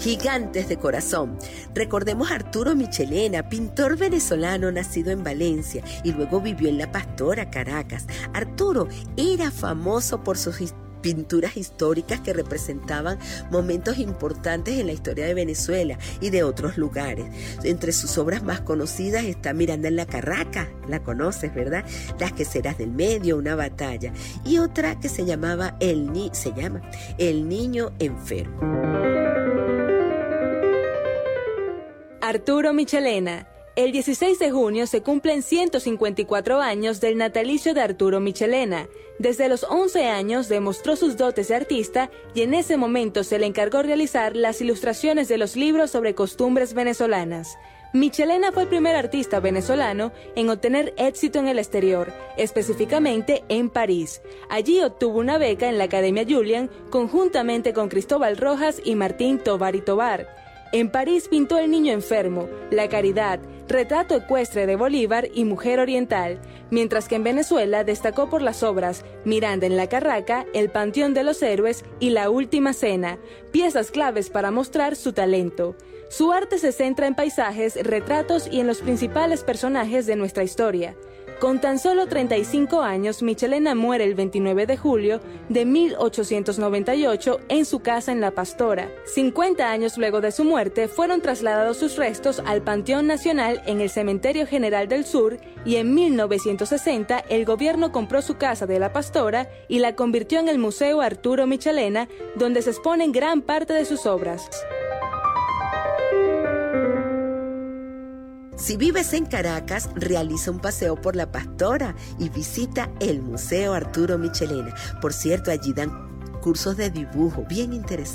Gigantes de corazón. Recordemos a Arturo Michelena, pintor venezolano nacido en Valencia y luego vivió en La Pastora, Caracas. Arturo era famoso por sus pinturas históricas que representaban momentos importantes en la historia de Venezuela y de otros lugares. Entre sus obras más conocidas está Miranda en la Carraca, la conoces, ¿verdad? Las Queseras del Medio, una batalla, y otra que se llama El Niño Enfermo. Arturo Michelena. El 16 de junio se cumplen 154 años del natalicio de Arturo Michelena. Desde los 11 años demostró sus dotes de artista y en ese momento se le encargó realizar las ilustraciones de los libros sobre costumbres venezolanas. Michelena fue el primer artista venezolano en obtener éxito en el exterior, específicamente en París. Allí obtuvo una beca en la Academia Julian conjuntamente con Cristóbal Rojas y Martín Tovar y Tovar. En París pintó El Niño Enfermo, La Caridad, Retrato Ecuestre de Bolívar y Mujer Oriental, mientras que en Venezuela destacó por las obras Miranda en la Carraca, El Panteón de los Héroes y La Última Cena, piezas claves para mostrar su talento. Su arte se centra en paisajes, retratos y en los principales personajes de nuestra historia. Con tan solo 35 años, Michelena muere el 29 de julio de 1898 en su casa en La Pastora. 50 años luego de su muerte, fueron trasladados sus restos al Panteón Nacional en el Cementerio General del Sur y en 1960 el gobierno compró su casa de La Pastora y la convirtió en el Museo Arturo Michelena, donde se exponen gran parte de sus obras. Si vives en Caracas, realiza un paseo por La Pastora y visita el Museo Arturo Michelena. Por cierto, allí dan cursos de dibujo bien interesantes.